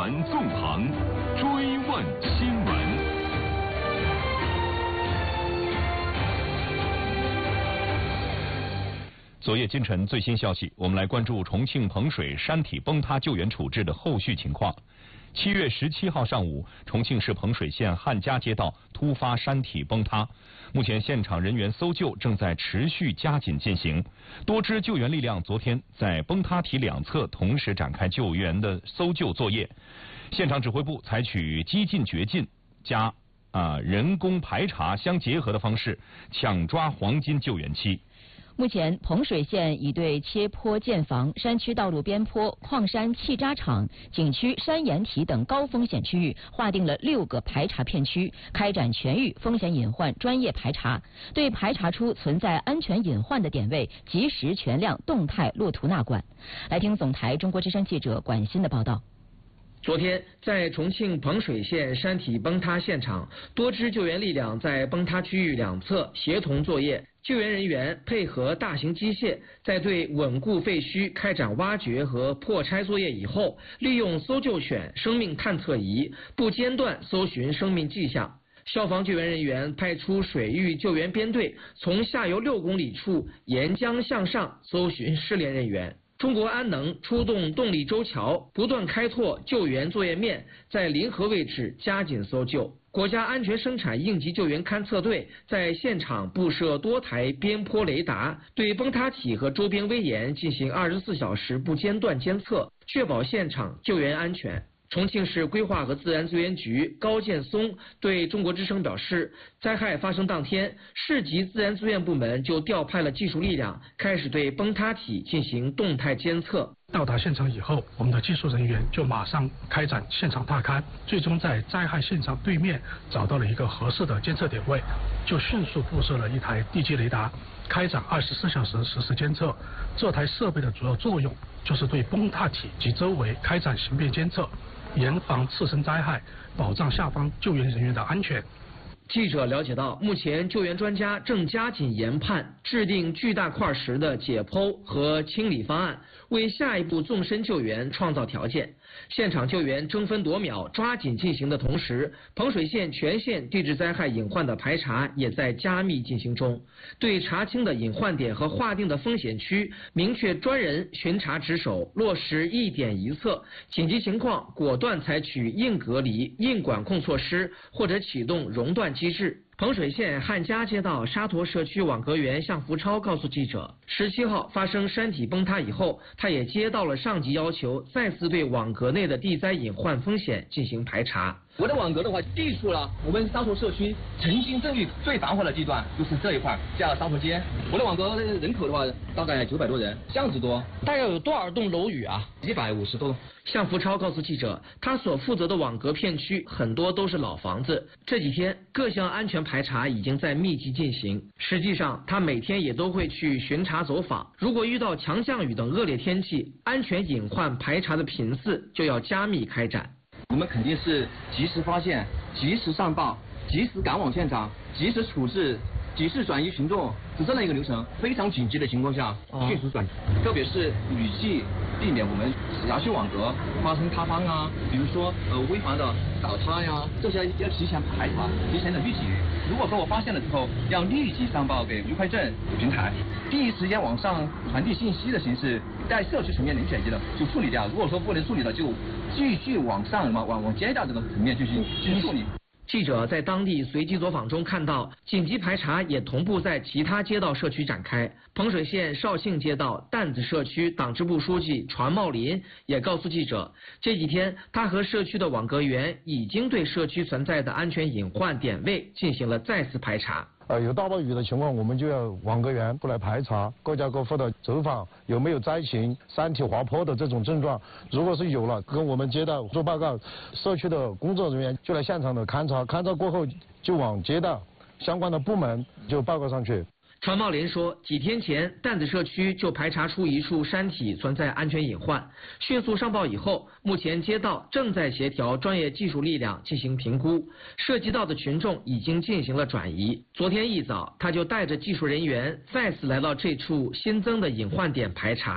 传纵横，追问新闻。昨夜今晨最新消息，我们来关注重庆彭水山体崩塌救援处置的后续情况。7月17号上午，重庆市彭水县汉家街道突发山体崩塌，目前现场人员搜救正在持续加紧进行。多支救援力量昨天在崩塌体两侧同时展开救援的搜救作业。现场指挥部采取激进掘进加人工排查相结合的方式，抢抓黄金救援期。 目前，彭水县已对切坡建房、山区道路边坡、矿山气渣厂、景区山岩体等高风险区域划定了6个排查片区，开展全域风险隐患专业排查，对排查出存在安全隐患的点位，及时全量动态落图纳管。来听总台中国之声记者管欣的报道。 昨天，在重庆彭水县山体崩塌现场，多支救援力量在崩塌区域两侧协同作业。救援人员配合大型机械，在对稳固废墟开展挖掘和破拆作业以后，利用搜救犬、生命探测仪不间断搜寻生命迹象。消防救援人员派出水域救援编队，从下游6公里处沿江向上搜寻失联人员。中国安能出动动力舟桥，不断开拓救援作业面，在临河位置加紧搜救。国家安全生产应急救援勘测队在现场布设多台边坡雷达，对崩塌体和周边危岩进行24小时不间断监测，确保现场救援安全。重庆市规划和自然资源局高建松对中国之声表示，灾害发生当天，市级自然资源部门就调派了技术力量，开始对崩塌体进行动态监测。 到达现场以后，我们的技术人员就马上开展现场踏勘，最终在灾害现场对面找到了一个合适的监测点位，就迅速布设了一台地基雷达，开展24小时实时监测。这台设备的主要作用就是对崩塌体及周围开展形变监测，严防次生灾害，保障下方救援人员的安全。 记者了解到，目前救援专家正加紧研判制定巨大块石的解剖和清理方案，为下一步纵深救援创造条件。现场救援争分夺秒、抓紧进行的同时，彭水县全县地质灾害隐患的排查也在加密进行中。对查清的隐患点和划定的风险区，明确专人巡查值守，落实一点一策，紧急情况果断采取硬隔离、硬管控措施，或者启动熔断机制。彭水县汉家街道沙坨社区网格员向福超告诉记者，17号发生山体崩塌以后，他也接到了上级要求，再次对网格内的地灾隐患风险进行排查。 我的网格的话，记述了我们沙坨社区曾经震力最繁华的地段，就是这一块加沙坨街。我的网格人口的话，大概900多人，巷子多。大概有多少栋楼宇啊？150多栋。 向福超告诉记者，他所负责的网格片区很多都是老房子。这几天各项安全排查已经在密集进行。实际上，他每天也都会去巡查走访。如果遇到强降雨等恶劣天气，安全隐患排查的频次就要加密开展。 我们肯定是及时发现、及时上报、及时赶往现场、及时处置、及时转移群众，是这样一个流程。非常紧急的情况下，迅速转移，特别是雨季，避免我们辖区网格发生塌方啊，比如说危房的倒塌呀，这些要提前排查，提前的预警。如果说我发现了之后，要立即上报给愉快镇平台，第一时间往上传递信息的形式，在社区层面能解决的就处理掉，如果说不能处理的，就继续往上往街道这个层面继续处理。 记者在当地随机走访中看到，紧急排查也同步在其他街道社区展开。彭水县绍兴街道担子社区党支部书记传茂林也告诉记者，这几天他和社区的网格员已经对社区存在的安全隐患点位进行了再次排查。 有大暴雨的情况，我们就要网格员过来排查，各家各户的走访有没有灾情、山体滑坡的这种症状。如果是有了，跟我们街道做报告，社区的工作人员就来现场的勘查，勘查过后就往街道相关的部门就报告上去。 传茂林说，几天前担子社区就排查出一处山体存在安全隐患，迅速上报以后，目前街道正在协调专业技术力量进行评估，涉及到的群众已经进行了转移。昨天一早，他就带着技术人员再次来到这处新增的隐患点排查。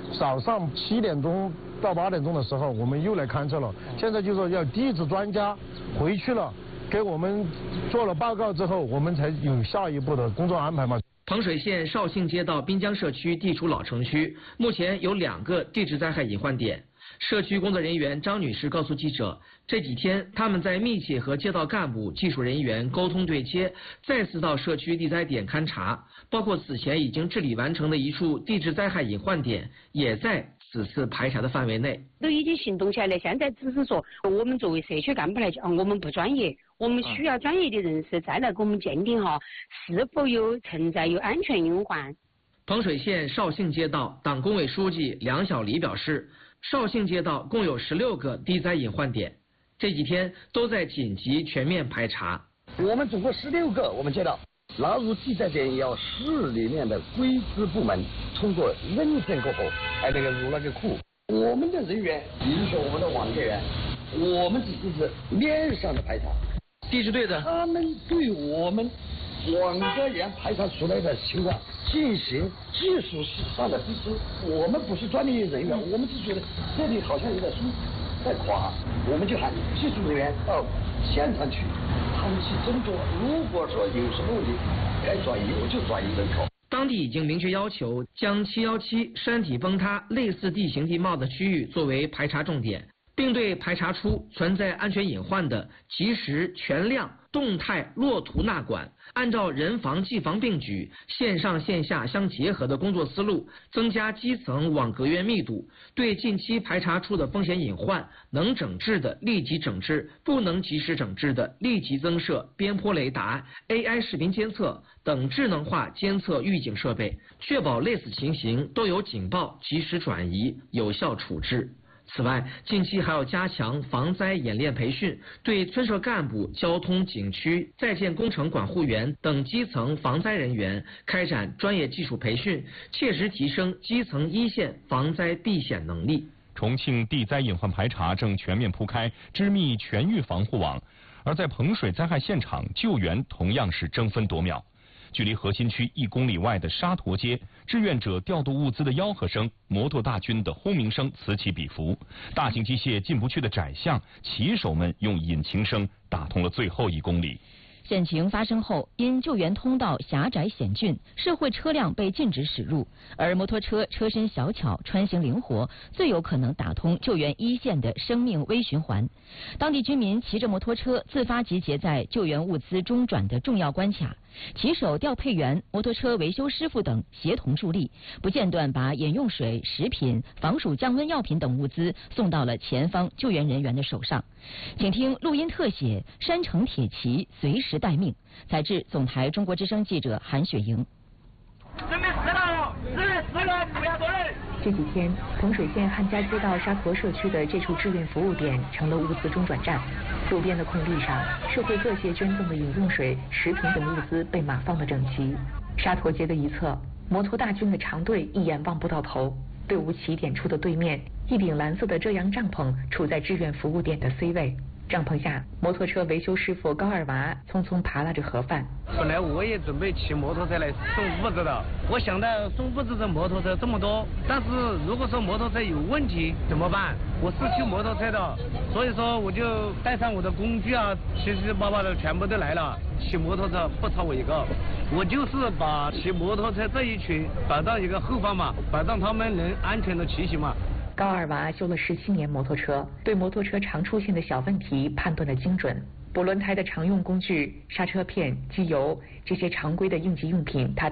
早上7点钟到8点钟的时候，我们又来勘测了。现在就说要地质专家回去了，给我们做了报告之后，我们才有下一步的工作安排嘛。 彭水县绍兴街道滨江社区地处老城区，目前有2个地质灾害隐患点。社区工作人员张女士告诉记者，这几天他们在密切和街道干部、技术人员沟通对接，再次到社区地灾点勘查，包括此前已经治理完成的一处地质灾害隐患点，也在此次排查的范围内。 都已经行动起来了，现在只是说我们作为社区干部来讲，我们不专业，我们需要专业的人士再来给我们鉴定哈，是否存在有安全隐患。 彭水县绍兴街道党工委书记梁小黎表示，绍兴街道共有16个地灾隐患点，这几天都在紧急全面排查。 我们总共16个，我们街道纳入地灾点，要市里面的规资部门通过认证过后，才能够入那个库。我们的人员，比如说我们的网格员，我们只是面上的排查。 地质队的他们对我们网格员排查出来的情况进行技术上的支持。我们不是专业人员，我们只觉得这里好像有点松在垮，我们就喊技术人员到现场去，他们去斟酌。如果说有什么问题该转移，我就转移人口。 当地已经明确要求将717山体崩塌类似地形地貌的区域作为排查重点，并对排查出存在安全隐患的及时全量动态落图纳管，按照人防技防并举、线上线下相结合的工作思路，增加基层网格员密度，对近期排查出的风险隐患，能整治的立即整治，不能及时整治的立即增设边坡雷达、AI 视频监测等智能化监测预警设备，确保类似情形都有警报及时转移，有效处置。此外，近期还要加强防灾演练培训，对村社干部、交通、景区、在建工程管护员等基层防灾人员开展专业技术培训，切实提升基层一线防灾避险能力。 重庆地灾隐患排查正全面铺开织密全域防护网，而在彭水灾害现场，救援同样是争分夺秒。距离核心区1公里外的沙坨街，志愿者调度物资的吆喝声，摩托大军的轰鸣声此起彼伏。大型机械进不去的窄巷，骑手们用引擎声打通了最后1公里。 险情发生后，因救援通道狭窄险峻，社会车辆被禁止驶入，而摩托车车身小巧，穿行灵活，最有可能打通救援一线的生命微循环。当地居民骑着摩托车自发集结在救援物资中转的重要关卡，骑手、调配员、摩托车维修师傅等协同助力，不间断把饮用水、食品、防暑降温药品等物资送到了前方救援人员的手上。请听录音特写：山城铁骑随时待命。采自总台中国之声记者韩雪莹。 准备死了，死了，不要动。 这几天，彭水县汉家街道沙坨社区的这处志愿服务点成了物资中转站。路边的空地上，社会各界捐赠的饮用水、食品等物资被码放得整齐。沙坨街的一侧，摩托大军的长队一眼望不到头。队伍起点处的对面，一顶蓝色的遮阳帐篷处在志愿服务点的 C 位。帐篷下，摩托车维修师傅高二娃匆匆扒拉着盒饭。 本来我也准备骑摩托车来送物资的，我想到送物资的摩托车这么多，但是如果说摩托车有问题怎么办？我是骑摩托车的，所以说我就带上我的工具啊，七七八八的全部都来了。骑摩托车不差我一个，我就是把骑摩托车这一群摆到一个后方嘛，摆让他们能安全的骑行嘛。 高二娃修了17年摩托车，对摩托车常出现的小问题判断得精准。补轮胎的常用工具、刹车片、机油这些常规的应急用品，他